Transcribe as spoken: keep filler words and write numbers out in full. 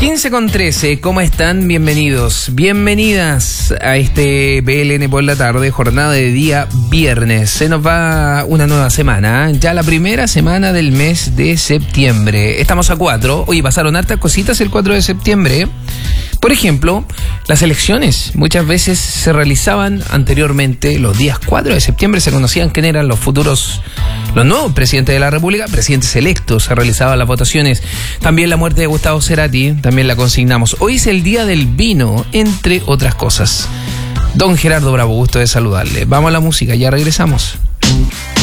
quince con trece, ¿cómo están? Bienvenidos, bienvenidas a este B L N por la tarde, jornada de día viernes. Se nos va una nueva semana, ¿eh? Ya la primera semana del mes de septiembre. Estamos a cuatro, oye, pasaron hartas cositas el cuatro de septiembre. Por ejemplo, las elecciones muchas veces se realizaban anteriormente, los días cuatro de septiembre se conocían quién eran los futuros, los nuevos presidentes de la República, presidentes electos, se realizaban las votaciones. También la muerte de Gustavo Cerati, también la consignamos. Hoy es el día del vino, entre otras cosas. Don Gerardo Bravo, gusto de saludarle. Vamos a la música, ya regresamos.